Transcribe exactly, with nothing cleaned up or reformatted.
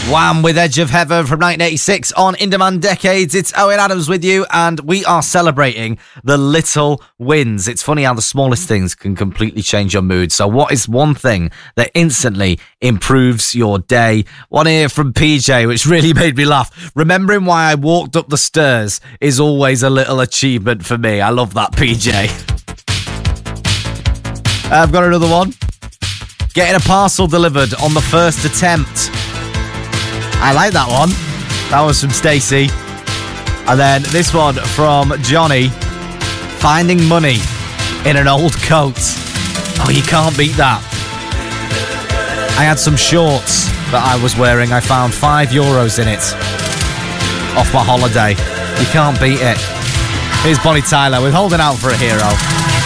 Wham! With Edge of Heaven from nineteen eighty-six on In Demand Decades. It's Owen Adams with you, and we are celebrating the little wins. It's funny how the smallest things can completely change your mood. So what is one thing that instantly improves your day? One here from P J, which really made me laugh. Remembering why I walked up the stairs is always a little achievement for me. I love that, P J. I've got another one. Getting a parcel delivered on the first attempt. I like that one. That was from Stacey. And then this one from Johnny. Finding money in an old coat. Oh, you can't beat that. I had some shorts that I was wearing. I found five euros in it off my holiday. You can't beat it. Here's Bonnie Tyler with Holding Out for a Hero.